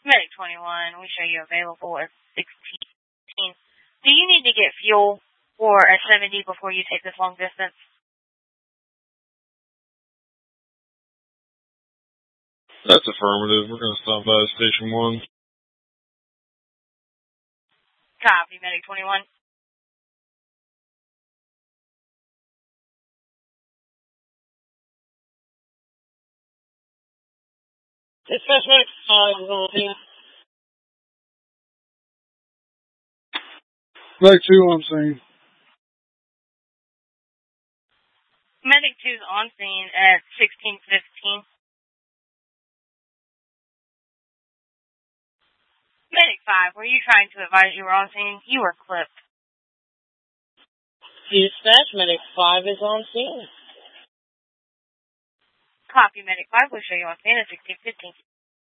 Medic 21, we show you available at 16. Do you need to get fuel for a 70 before you take this long distance? That's affirmative. We're going to stop by Station 1. Copy, Medic 21. Dispatch Medic 5 is on scene. Medic 2 on scene. Medic 2 is on scene at 1615. Medic 5, were you trying to advise you were on scene? You were clipped. Dispatch Medic 5 is on scene. Copy, Medic 5, we'll show you on scene at 1615.